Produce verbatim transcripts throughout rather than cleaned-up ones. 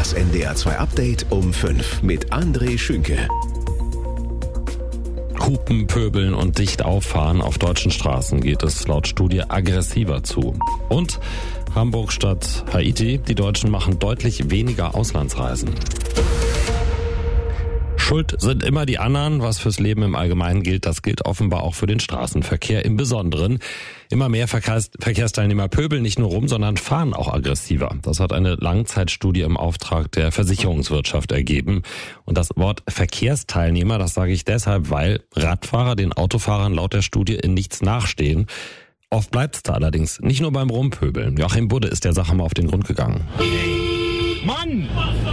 Das N D R zwei Update um fünf mit André Schünke. Hupen, Pöbeln und dicht auffahren auf deutschen Straßen geht es laut Studie aggressiver zu. Und Hamburg statt Haiti, die Deutschen machen deutlich weniger Auslandsreisen. Schuld sind immer die anderen, was fürs Leben im Allgemeinen gilt, das gilt offenbar auch für den Straßenverkehr im Besonderen. Immer mehr Verkehrs- Verkehrsteilnehmer pöbeln nicht nur rum, sondern fahren auch aggressiver. Das hat eine Langzeitstudie im Auftrag der Versicherungswirtschaft ergeben. Und das Wort Verkehrsteilnehmer, das sage ich deshalb, weil Radfahrer den Autofahrern laut der Studie in nichts nachstehen. Oft bleibt's da allerdings, nicht nur beim Rumpöbeln. Joachim Budde ist der Sache mal auf den Grund gegangen. Mann!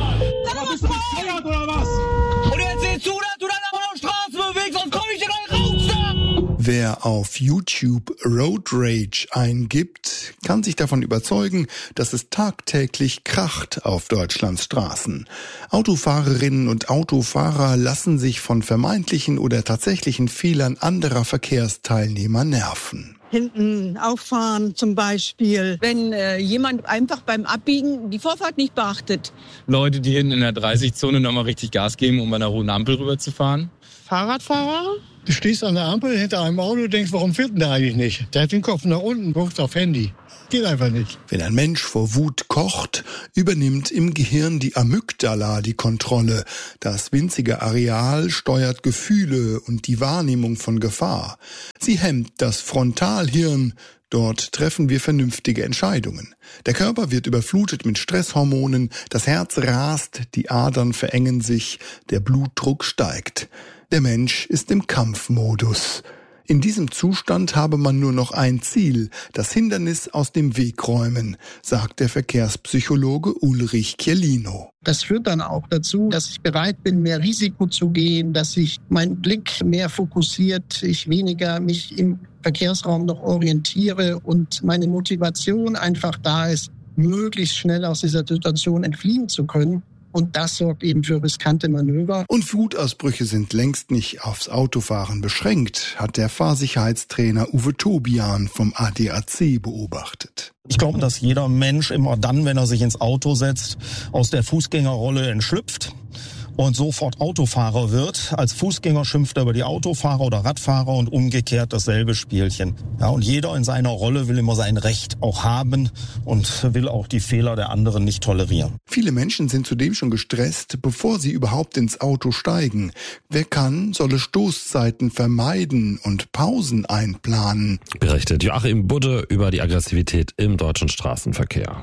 Was bist du bescheuert oder was? Und jetzt sieh zu, dass du dann aber auf der Straße bewegst, sonst komm ich dir gleich raus da! Wer auf YouTube Road Rage eingibt, kann sich davon überzeugen, dass es tagtäglich kracht auf Deutschlands Straßen. Autofahrerinnen und Autofahrer lassen sich von vermeintlichen oder tatsächlichen Fehlern anderer Verkehrsteilnehmer nerven. Hinten auffahren zum Beispiel, wenn äh, jemand einfach beim Abbiegen die Vorfahrt nicht beachtet. Leute, die hinten in der dreißig-Zone nochmal richtig Gas geben, um bei einer roten Ampel rüberzufahren. Fahrradfahrer? Du stehst an der Ampel hinter einem Auto und denkst, warum fährt denn der eigentlich nicht? Der hat den Kopf nach unten, guckt auf Handy. Geht einfach nicht. Wenn ein Mensch vor Wut kocht, übernimmt im Gehirn die Amygdala die Kontrolle. Das winzige Areal steuert Gefühle und die Wahrnehmung von Gefahr. Sie hemmt das Frontalhirn. Dort treffen wir vernünftige Entscheidungen. Der Körper wird überflutet mit Stresshormonen, das Herz rast, die Adern verengen sich, der Blutdruck steigt. Der Mensch ist im Kampfmodus. In diesem Zustand habe man nur noch ein Ziel, das Hindernis aus dem Weg räumen, sagt der Verkehrspsychologe Ulrich Chiellino. Das führt dann auch dazu, dass ich bereit bin, mehr Risiko zu gehen, dass ich meinen Blick mehr fokussiert, ich weniger mich im Verkehrsraum noch orientiere und meine Motivation einfach da ist, möglichst schnell aus dieser Situation entfliehen zu können. Und das sorgt eben für riskante Manöver. Und Wutausbrüche sind längst nicht aufs Autofahren beschränkt, hat der Fahrsicherheitstrainer Uwe Tobian vom A D A C beobachtet. Ich glaube, dass jeder Mensch immer dann, wenn er sich ins Auto setzt, aus der Fußgängerrolle entschlüpft und sofort Autofahrer wird. Als Fußgänger schimpft er über die Autofahrer oder Radfahrer und umgekehrt dasselbe Spielchen. Ja, und jeder in seiner Rolle will immer sein Recht auch haben und will auch die Fehler der anderen nicht tolerieren. Viele Menschen sind zudem schon gestresst, bevor sie überhaupt ins Auto steigen. Wer kann, solle Stoßzeiten vermeiden und Pausen einplanen. Berichtet Joachim Budde über die Aggressivität im deutschen Straßenverkehr.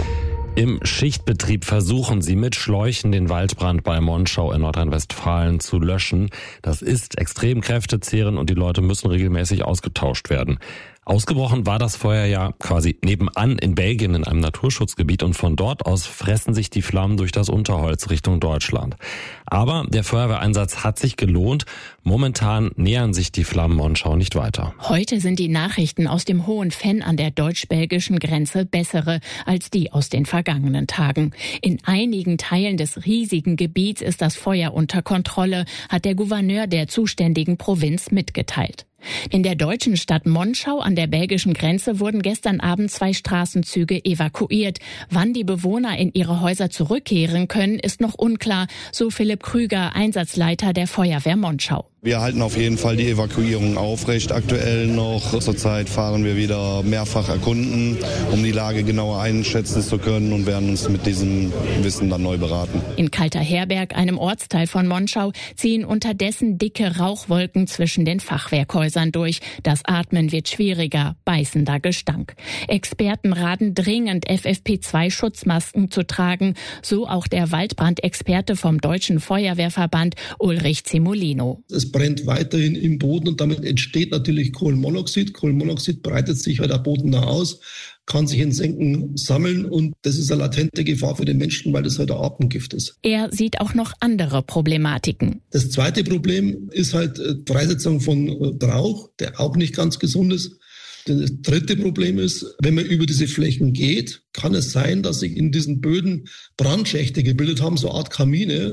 Im Schichtbetrieb versuchen sie mit Schläuchen den Waldbrand bei Monschau in Nordrhein-Westfalen zu löschen. Das ist extrem kräftezehrend und die Leute müssen regelmäßig ausgetauscht werden. Ausgebrochen war das Feuer ja quasi nebenan in Belgien in einem Naturschutzgebiet und von dort aus fressen sich die Flammen durch das Unterholz Richtung Deutschland. Aber der Feuerwehreinsatz hat sich gelohnt. Momentan nähern sich die Flammen Monschau nicht weiter. Heute sind die Nachrichten aus dem Hohen Venn an der deutsch-belgischen Grenze bessere als die aus den vergangenen Tagen. In einigen Teilen des riesigen Gebiets ist das Feuer unter Kontrolle, hat der Gouverneur der zuständigen Provinz mitgeteilt. In der deutschen Stadt Monschau an der belgischen Grenze wurden gestern Abend zwei Straßenzüge evakuiert. Wann die Bewohner in ihre Häuser zurückkehren können, ist noch unklar, so Philipp Krüger, Einsatzleiter der Feuerwehr Monschau. Wir halten auf jeden Fall die Evakuierung aufrecht. Aktuell noch zurzeit fahren wir wieder mehrfach erkunden, um die Lage genauer einschätzen zu können und werden uns mit diesem Wissen dann neu beraten. In Kalterherberg, einem Ortsteil von Monschau, ziehen unterdessen dicke Rauchwolken zwischen den Fachwerkhäusern durch. Das Atmen wird schwieriger, beißender Gestank. Experten raten dringend, F F P zwei Schutzmasken zu tragen, so auch der Waldbrandexperte vom Deutschen Feuerwehrverband Ulrich Zimolino. Es brennt weiterhin im Boden und damit entsteht natürlich Kohlenmonoxid. Kohlenmonoxid breitet sich halt am Boden nach aus, kann sich in Senken sammeln und das ist eine latente Gefahr für den Menschen, weil das halt ein Atemgift ist. Er sieht auch noch andere Problematiken. Das zweite Problem ist halt Freisetzung von Rauch, der auch nicht ganz gesund ist. Das dritte Problem ist, wenn man über diese Flächen geht, kann es sein, dass sich in diesen Böden Brandschächte gebildet haben, so eine Art Kamine,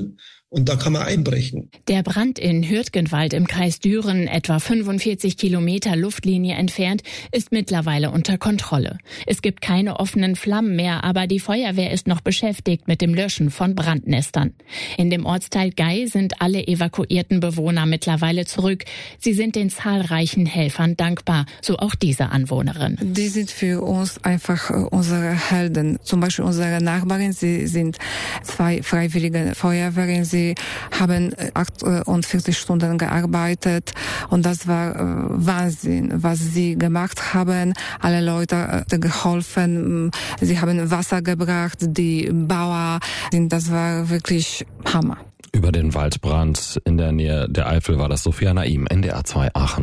und da kann man einbrechen. Der Brand in Hürtgenwald im Kreis Düren, etwa fünfundvierzig Kilometer Luftlinie entfernt, ist mittlerweile unter Kontrolle. Es gibt keine offenen Flammen mehr, aber die Feuerwehr ist noch beschäftigt mit dem Löschen von Brandnestern. In dem Ortsteil Gei sind alle evakuierten Bewohner mittlerweile zurück. Sie sind den zahlreichen Helfern dankbar, so auch diese Anwohnerin. Die sind für uns einfach unsere Helden. Zum Beispiel unsere Nachbarin, sie sind zwei freiwillige Feuerwehren. Sie haben achtundvierzig Stunden gearbeitet und das war Wahnsinn, was sie gemacht haben. Alle Leute geholfen, sie haben Wasser gebracht, die Bauer, das war wirklich Hammer. Über den Waldbrand in der Nähe der Eifel war das Sophia Naim, N D R zwei Aachen.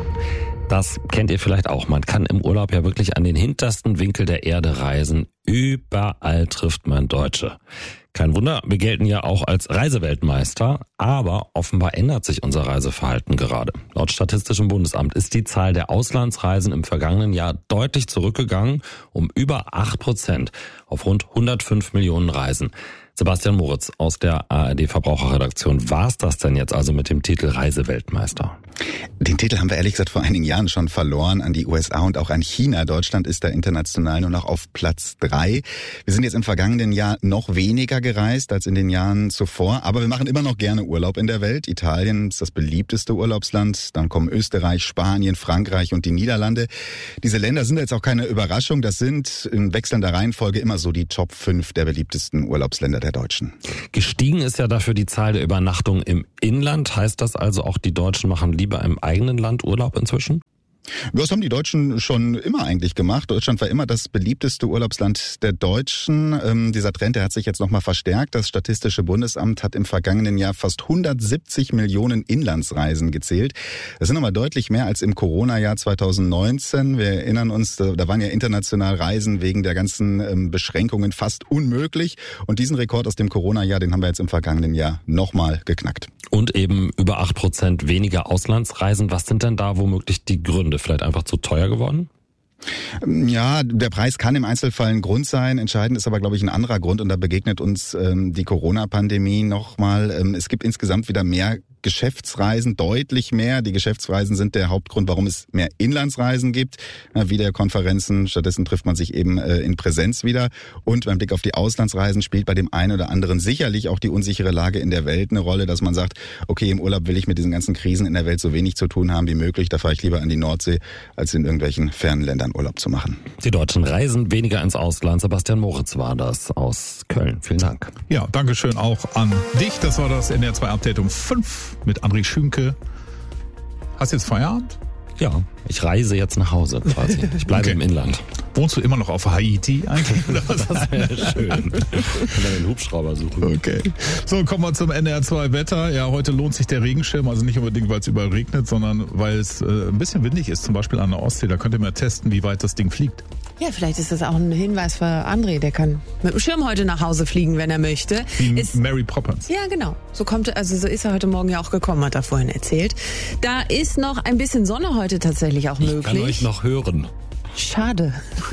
Das kennt ihr vielleicht auch. Man kann im Urlaub ja wirklich an den hintersten Winkel der Erde reisen. Überall trifft man Deutsche. Kein Wunder, wir gelten ja auch als Reiseweltmeister, aber offenbar ändert sich unser Reiseverhalten gerade. Laut Statistischem Bundesamt ist die Zahl der Auslandsreisen im vergangenen Jahr deutlich zurückgegangen, um über acht Prozent auf rund hundertfünf Millionen Reisen. Sebastian Moritz aus der A R D Verbraucherredaktion. War's das denn jetzt also mit dem Titel Reiseweltmeister? Den Titel haben wir ehrlich gesagt vor einigen Jahren schon verloren an die U S A und auch an China. Deutschland ist da international nur noch auf Platz drei. Wir sind jetzt im vergangenen Jahr noch weniger gereist als in den Jahren zuvor, aber wir machen immer noch gerne Urlaub in der Welt. Italien ist das beliebteste Urlaubsland, dann kommen Österreich, Spanien, Frankreich und die Niederlande. Diese Länder sind jetzt auch keine Überraschung, das sind in wechselnder Reihenfolge immer so die Top fünf der beliebtesten Urlaubsländer der Deutschen. Gestiegen ist ja dafür die Zahl der Übernachtungen im Inland. Heißt das also auch, die Deutschen machen lieber im eigenen Land Urlaub inzwischen? Das haben die Deutschen schon immer eigentlich gemacht. Deutschland war immer das beliebteste Urlaubsland der Deutschen. Ähm, dieser Trend, der hat sich jetzt nochmal verstärkt. Das Statistische Bundesamt hat im vergangenen Jahr fast hundertsiebzig Millionen Inlandsreisen gezählt. Das sind nochmal deutlich mehr als im Corona-Jahr zweitausendneunzehn. Wir erinnern uns, da waren ja international Reisen wegen der ganzen ähm, Beschränkungen fast unmöglich. Und diesen Rekord aus dem Corona-Jahr, den haben wir jetzt im vergangenen Jahr nochmal geknackt. Und eben über acht Prozent weniger Auslandsreisen. Was sind denn da womöglich die Gründe? Vielleicht einfach zu teuer geworden? Ja, der Preis kann im Einzelfall ein Grund sein. Entscheidend ist aber, glaube ich, ein anderer Grund. Und da begegnet uns ähm, die Corona-Pandemie nochmal. Ähm, es gibt insgesamt wieder mehr Geschäftsreisen, deutlich mehr. Die Geschäftsreisen sind der Hauptgrund, warum es mehr Inlandsreisen gibt, äh, Videokonferenzen. Stattdessen trifft man sich eben äh, in Präsenz wieder. Und beim Blick auf die Auslandsreisen spielt bei dem einen oder anderen sicherlich auch die unsichere Lage in der Welt eine Rolle, dass man sagt, okay, im Urlaub will ich mit diesen ganzen Krisen in der Welt so wenig zu tun haben wie möglich. Da fahre ich lieber an die Nordsee, als in irgendwelchen fernen Ländern Urlaub zu machen. Die Deutschen reisen weniger ins Ausland. Sebastian Moritz war das aus Köln. Vielen Dank. Ja, danke schön auch an dich. Das war das N D R zwei Update um fünf mit André Schünke. Hast du jetzt Feierabend? Ja, ich reise jetzt nach Hause quasi. Ich bleibe okay. im Inland. Wohnst du immer noch auf Haiti eigentlich? Das wäre schön. Ich kann dann den Hubschrauber suchen. Okay. So, kommen wir zum N D R zwei Wetter. Ja, heute lohnt sich der Regenschirm, also nicht unbedingt, weil es überall regnet, sondern weil es äh, ein bisschen windig ist, zum Beispiel an der Ostsee. Da könnt ihr mal testen, wie weit das Ding fliegt. Ja, vielleicht ist das auch ein Hinweis für André. Der kann mit dem Schirm heute nach Hause fliegen, wenn er möchte. Wie ist, Mary Poppins. Ja, genau. So kommt, also so ist er heute Morgen ja auch gekommen, hat er vorhin erzählt. Da ist noch ein bisschen Sonne heute tatsächlich auch möglich. Ich kann euch noch hören. Schade.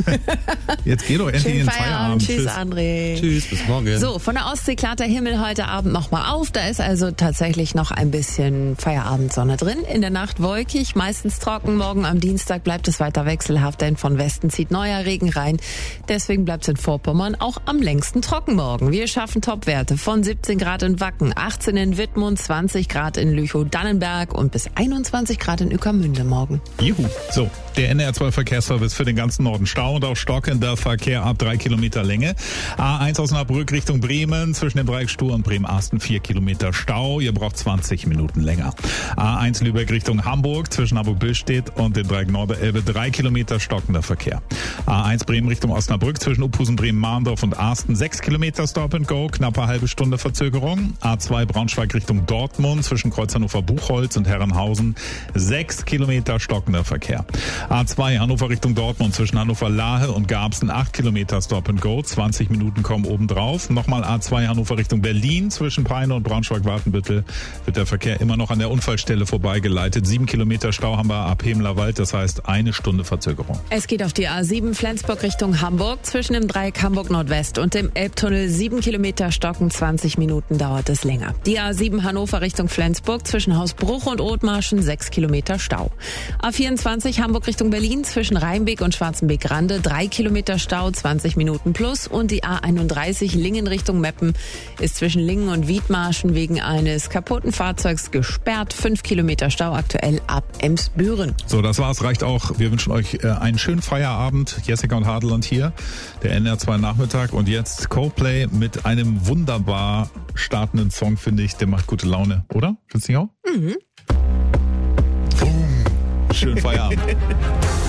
Jetzt geh doch endlich in den Feierabend. Feierabend. Tschüss, Tschüss, André. Tschüss, bis morgen. So, von der Ostsee klart der Himmel heute Abend nochmal auf. Da ist also tatsächlich noch ein bisschen Feierabendsonne drin. In der Nacht wolkig, meistens trocken. Morgen am Dienstag bleibt es weiter wechselhaft, denn von Westen zieht neuer Regen rein. Deswegen bleibt es in Vorpommern auch am längsten trocken morgen. Wir schaffen Topwerte von siebzehn Grad in Wacken, achtzehn in Wittmund, zwanzig Grad in Lüchow-Dannenberg und bis einundzwanzig Grad in Ueckermünde morgen. Juhu. So, der N D R zwei Verkehrsservice für den ganzen Norden. Stau und auch stockender Verkehr ab drei Kilometer Länge. A eins Osnabrück Richtung Bremen zwischen dem Dreieck Stur und Bremen-Asten vier Kilometer Stau. Ihr braucht zwanzig Minuten länger. A eins Lübeck Richtung Hamburg zwischen Hamburg-Billstedt und dem Dreieck Norderelbe drei Kilometer stockender Verkehr. A eins Bremen Richtung Osnabrück zwischen Uphusen, Bremen-Mahndorf und Asten sechs Kilometer Stop and Go, knappe halbe Stunde Verzögerung. A zwei Braunschweig Richtung Dortmund zwischen Kreuz Hannover-Buchholz und Herrenhausen sechs Kilometer stockender Verkehr. A zwei Hannover Richtung Dortmund zwischen Hannover-Lahe und Garbsen acht Kilometer Stop and Go. zwanzig Minuten kommen obendrauf. Nochmal A zwei Hannover Richtung Berlin zwischen Peine und Braunschweig-Wartenbüttel wird der Verkehr immer noch an der Unfallstelle vorbeigeleitet. Sieben Kilometer Stau haben wir ab Hemlerwald, das heißt eine Stunde Verzögerung. Es geht auf die A sieben Flensburg Richtung Hamburg zwischen dem Dreieck Hamburg Nordwest und dem Elbtunnel. Sieben Kilometer Stocken, zwanzig Minuten dauert es länger. Die A sieben Hannover Richtung Flensburg zwischen Hausbruch und Othmarschen sechs Kilometer Stau. A vierundzwanzig Hamburg Richtung Berlin zwischen Rheinbeek und Schwarzenbeek-Rande drei Kilometer Stau, zwanzig Minuten plus. Und die A einunddreißig Lingen Richtung Meppen ist zwischen Lingen und Wiedmarschen wegen eines kaputten Fahrzeugs gesperrt. fünf Kilometer Stau aktuell ab Emsbüren. So, das war's, reicht auch. Wir wünschen euch äh, einen schönen Feierabend. Jessica und Hadeland hier, der N R zwei Nachmittag. Und jetzt Coldplay mit einem wunderbar startenden Song, finde ich. Der macht gute Laune, oder? Findest du nicht auch? Mhm. Boom. Schönen Feierabend.